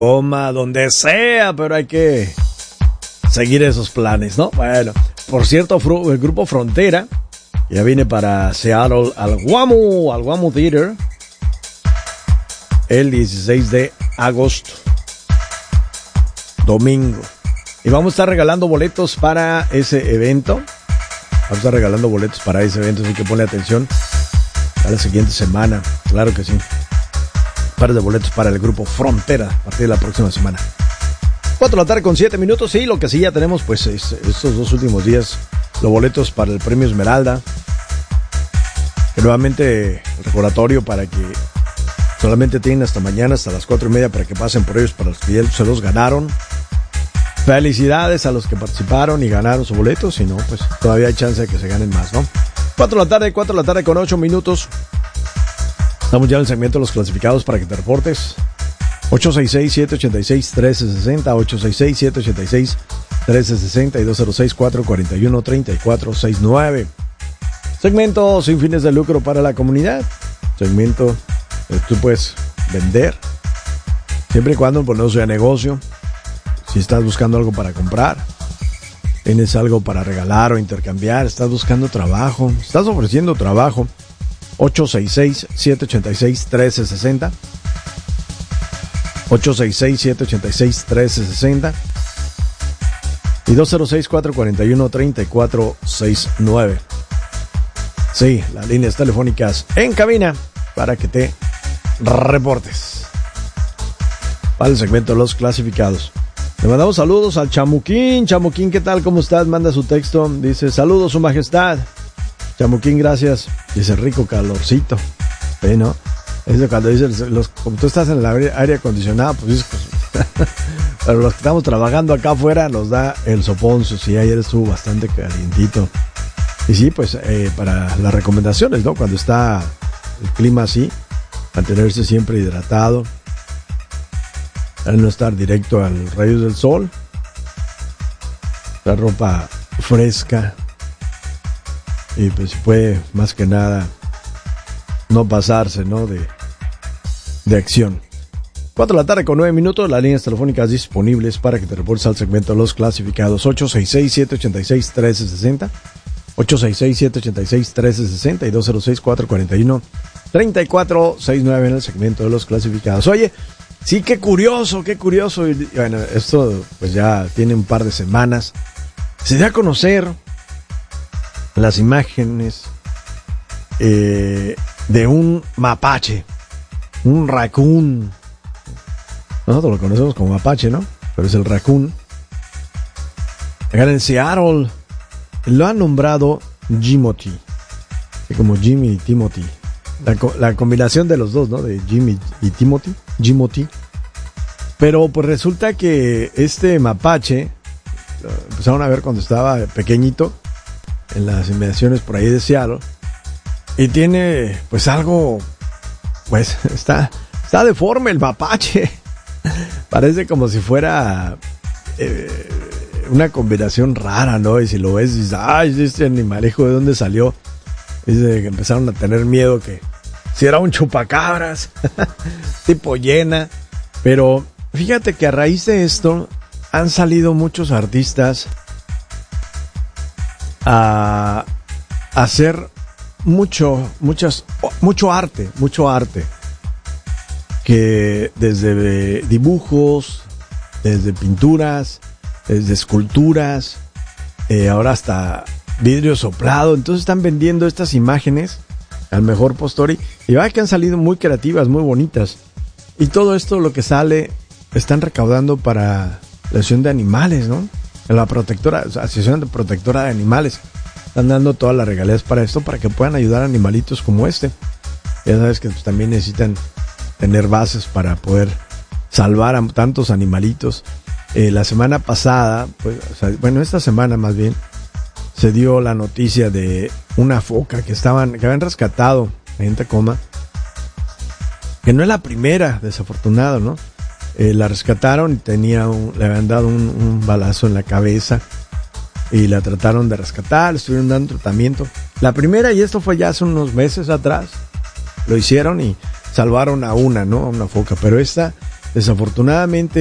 Coma, donde sea, pero hay que seguir esos planes, ¿no? Bueno, por cierto, el grupo Frontera ya viene para Seattle al Guamo Theater el 16 de agosto, domingo. Y vamos a estar regalando boletos para ese evento. Así que ponle atención a la siguiente semana. Claro que sí. Par de boletos para el grupo Frontera a partir de la próxima semana. 4:07 y lo que sí ya tenemos pues estos 2 últimos días los boletos para el premio Esmeralda, que nuevamente el recordatorio para que solamente tienen hasta mañana, hasta las 4:30 para que pasen por ellos, para los que ya se los ganaron. Felicidades a los que participaron y ganaron su boleto, si no pues todavía hay chance de que se ganen más, ¿no? 4 de la tarde con 8 minutos. Estamos ya en el segmento de los clasificados para que te reportes. 866-786-1360, 866-786-1360 y 206-441-3469. Segmento sin fines de lucro para la comunidad. Segmento que tú puedes vender, siempre y cuando pues, no sea negocio. Si estás buscando algo para comprar, tienes algo para regalar o intercambiar, estás buscando trabajo, estás ofreciendo trabajo. 866-786-1360, 866-786-1360 y 206-441-3469. Sí, las líneas telefónicas en cabina para que te reportes para el segmento de los clasificados. Le mandamos saludos al Chamuquín. Chamuquín, ¿qué tal? ¿Cómo estás? Manda su texto. Dice, saludos, su majestad. Chamuquín, gracias. Dice, rico calorcito. ¿Sí, no? Es de cuando dice, como tú estás en el aire acondicionado, pues pero los que estamos trabajando acá afuera nos da el soponcio. Sí, ayer estuvo bastante calientito. Y sí, pues para las recomendaciones, ¿no? Cuando está el clima así, mantenerse siempre hidratado, no estar directo a los rayos del sol, la ropa fresca y pues si puede, más que nada, no pasarse, ¿no? de acción. 4 de la tarde con 9 minutos, las líneas telefónicas disponibles para que te reportes al segmento de los clasificados. 866-786-1360, 866-786-1360 y 206-441-3469 en el segmento de los clasificados. Oye, sí, qué curioso. Y bueno, esto pues ya tiene un par de semanas. Se dio a conocer las imágenes de un mapache, un raccoon. Nosotros lo conocemos como mapache, ¿no? Pero es el raccoon. Acá en Seattle lo han nombrado Jimothy, como Jimmy y Timothy. La combinación de los dos, ¿no? De Jimmy y Timothy, Jimothy. Pero pues resulta que este mapache lo empezaron a ver cuando estaba pequeñito en las inmediaciones por ahí de Seattle, y tiene pues algo, pues está deforme el mapache. Parece como si fuera una combinación rara, ¿no? Y si lo ves dices, ay, este animalejo, ¿de dónde salió? Dice que empezaron a tener miedo que si era un chupacabras tipo hiena. Pero fíjate que a raíz de esto han salido muchos artistas a hacer mucho arte, que desde dibujos, desde pinturas, desde esculturas, ahora hasta vidrio soplado. Entonces están vendiendo estas imágenes al mejor postor y vaya que han salido muy creativas, muy bonitas. Y todo esto, lo que sale, están recaudando para la Asociación de Animales, ¿no? La Asociación Protectora de Animales. Están dando todas las regalías para esto, para que puedan ayudar a animalitos como este. Ya sabes que pues, también necesitan tener bases para poder salvar a tantos animalitos. La semana pasada, pues, esta semana más bien, se dio la noticia de una foca que habían rescatado en Tacoma, que no es la primera, desafortunado, ¿no? La rescataron y le habían dado un balazo en la cabeza y la trataron de rescatar, le estuvieron dando tratamiento. La primera, y esto fue ya hace unos meses atrás, lo hicieron y salvaron a una, ¿no? A una foca, pero esta desafortunadamente